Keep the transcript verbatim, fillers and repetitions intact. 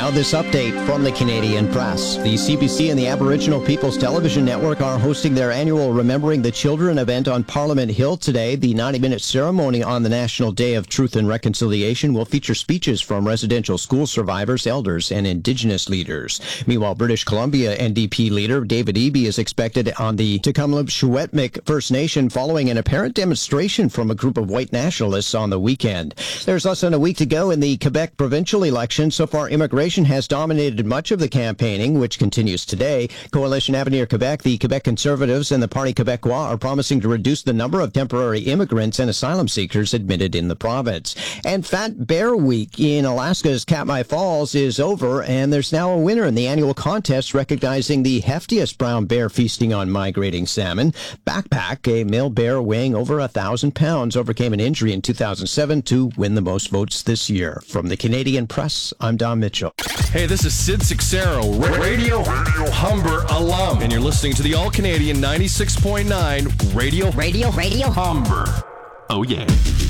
Now, this update from the Canadian Press. The C B C and the Aboriginal People's Television Network are hosting their annual Remembering the Children event on Parliament Hill today. The ninety-minute ceremony on the National Day of Truth and Reconciliation will feature speeches from residential school survivors, elders, and Indigenous leaders. Meanwhile, British Columbia N D P leader David Eby is expected on the Tecumseh First Nation following an apparent demonstration from a group of white nationalists on the weekend. There's less than a week to go in the Quebec provincial election. So far, immigration has dominated much of the campaigning, which continues today. Coalition Avenir Quebec, the Quebec Conservatives, and the Parti Québécois are promising to reduce the number of temporary immigrants and asylum seekers admitted in the province. And Fat Bear Week in Alaska's Katmai Falls is over, and there's now a winner in the annual contest recognizing the heftiest brown bear feasting on migrating salmon. Backpack, a male bear weighing over a thousand pounds, overcame an injury in two thousand seven to win the most votes this year. From the Canadian Press, I'm Don Mitchell. Hey, this is Sid Sixero, Radio, Radio Humber alum, and you're listening to the All-Canadian ninety-six point nine Radio, Radio, Radio Humber. Oh, yeah.